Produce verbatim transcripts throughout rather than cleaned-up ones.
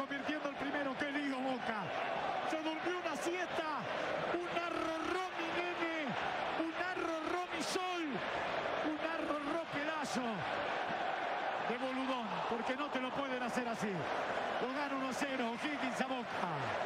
convirtiendo el primero. ¡Qué lío, Boca! Se durmió una siesta. Un arrorró mi nene. Un arrorró mi sol. Un arrorró pedazo de boludón. Porque no te lo pueden hacer así. Lo gana uno a cero. O'Higgins a Boca.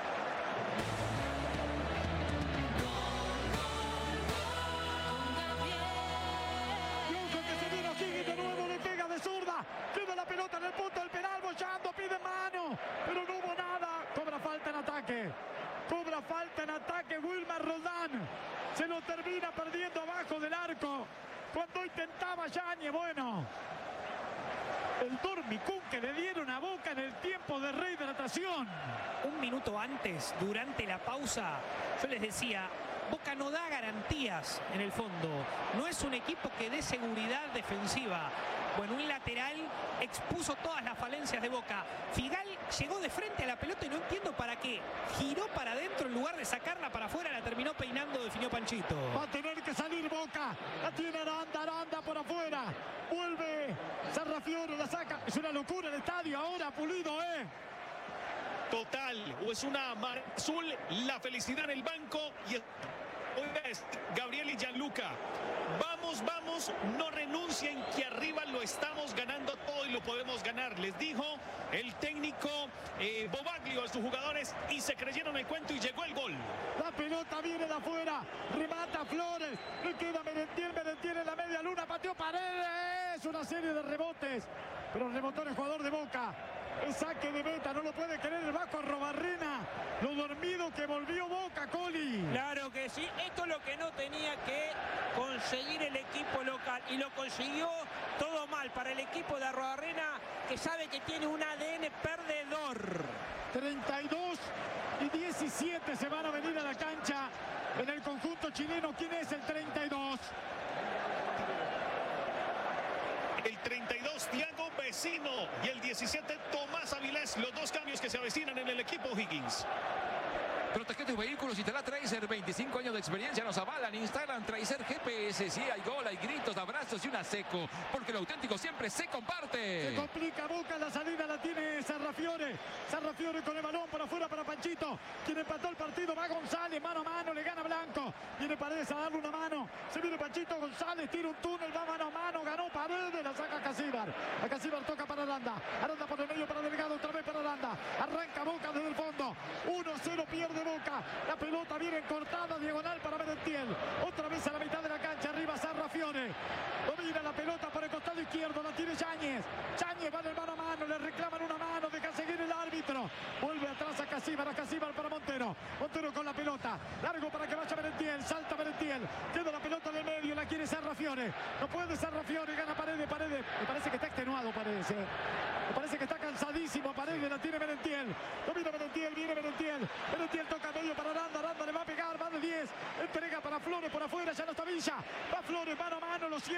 Queda la pelota en el punto del penal, bollando, pide mano, pero no hubo nada. Cobra falta en ataque, cobra falta en ataque Wilmar Roldán. Se lo termina perdiendo abajo del arco. Cuando intentaba Yáñez, bueno, el dormicún que le dieron a Boca en el tiempo de rehidratación. Un minuto antes, durante la pausa, yo les decía, Boca no da garantías en el fondo. No es un equipo que dé seguridad defensiva. Bueno, un lateral expuso todas las falencias de Boca. Figal llegó de frente a la pelota y no entiendo para qué. Giró para adentro en lugar de sacarla para afuera, la terminó peinando, definió Panchito. Va a tener que salir Boca. La tiene Aranda, Aranda por afuera. Vuelve Sarrafiore, la saca. Es una locura el estadio ahora, Pulido, ¿eh? Total, o es una mar azul, la felicidad en el banco y es Gabriel y Gianluca. Vamos, vamos, no renuncien que arriba lo estamos ganando todo y lo podemos ganar. Les dijo el técnico eh, Bobaglio a sus jugadores y se creyeron el cuento y llegó el gol. La pelota viene de afuera, remata Flores, le queda Merentiel, Merentiel en la media luna, pateó Paredes, una serie de rebotes, pero rebotó el jugador de Boca. El saque de meta, no lo puede querer el Vasco Arrobarrena. Lo dormido que volvió Boca, Coli. Claro que sí, esto es lo que no tenía que conseguir el equipo local y lo consiguió todo mal para el equipo de Arrobarrena, que sabe que tiene un A D N perdedor. treinta y dos y diecisiete se van a venir a la cancha en el conjunto chileno. ¿Quién es el treinta y dos? El treinta y dos, Thiago Vecino, y el diecisiete, Tomás Avilés. Los dos cambios que se avecinan en el equipo Higgins. Protege tus vehículos, instala Tracer, veinticinco años de experiencia nos avalan. Instalan Tracer G P S, sí hay gol, hay gritos, abrazos y una seco, porque lo auténtico siempre se comparte. Se complica Boca, la salida la tiene Sarrafiore. Sarrafiore con el balón por afuera para Panchito, quien empató el partido, va González, mano a mano, le gana Blanco. Viene Paredes a darle una mano, se viene Panchito, González tira un túnel, va mano a mano, ganó Paredes, la saca Casíbar. A Casíbar toca para Aranda, Aranda por el medio para Delgado, otra vez para Aranda. Arranca Boca desde el fondo, uno cero pierde Boca. La pelota viene cortada, diagonal para Merentiel. Otra vez a la mitad de la cancha, arriba Sarrafiore. Domina la pelota por el costado izquierdo, la tiene Yáñez. Yáñez va de mano a mano, le reclaman una mano, deja seguir el árbitro. Vuelve atrás a Casíbar, a Casíbar para Montero. Montero con la pelota, largo para que vaya Merentiel, salta Merentiel. Queda la pelota en el medio, la quiere Sarrafiore. No puede Sarrafiore, gana Paredes, Paredes. Me parece que está extenuado Paredes, eh. Me parece que está cansadísimo Paredes, la tiene Merentiel. Domina Merentiel, viene Merentiel. Merentiel toca medio para Aranda, Aranda le va a pegar, va de diez. Entrega para Flores por afuera, ya no está Villa. Va Flores, mano a mano, lo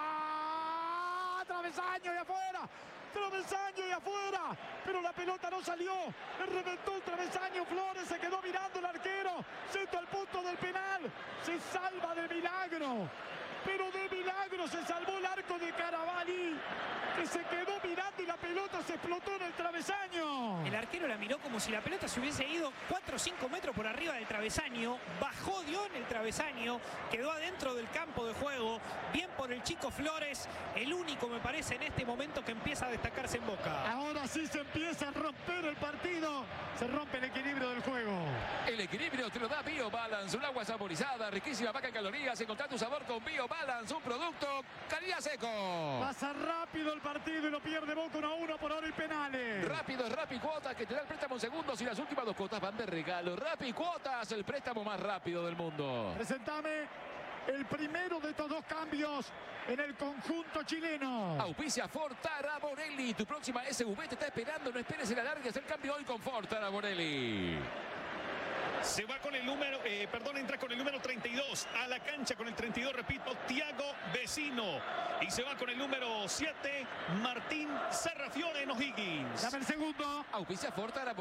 cierra. Travesaño y afuera. Travesaño y afuera. Pero la pelota no salió. Le reventó el travesaño. Flores se quedó mirando el arquero. Centro al punto del penal. Se salva de milagro. Pero de milagro se salvó el arco de Caravalli, que se quedó mirando y la pelota se explotó en el travesaño. El arquero la miró como si la pelota se hubiese ido cuatro o cinco metros por arriba del travesaño. Bajó, dio en el travesaño, quedó adentro del campo de juego. Bien por el chico Flores, el único me parece en este momento que empieza a destacarse en Boca. Ahora sí se empieza a romper el partido. Se rompe el equilibrio del juego. El equilibrio te lo da BioBalance, un agua saborizada, riquísima, baja en calorías. Encontrar tu sabor con BioBalance, un producto calidad seco. Pasa rápido el partido y lo pierde Boca uno a uno por hora y penales. Rápido es Rappi Cuotas, que te da el préstamo en segundos y las últimas dos cuotas van de regalo. Rappi Cuotas, el préstamo más rápido del mundo. Presentame el primero de estos dos cambios en el conjunto chileno. Auspicia Ford Taraborelli. Tu próxima S U V te está esperando. No esperes el alargue. Haz el cambio hoy con Ford Taraborelli. Se va con el número, eh, perdón, entra con el número treinta y dos a la cancha con el treinta y dos, repito, Thiago Vecino. Y se va con el número siete, Martín Sarrafiore en O'Higgins. Dame el segundo. Auspicia Ford Taraborelli.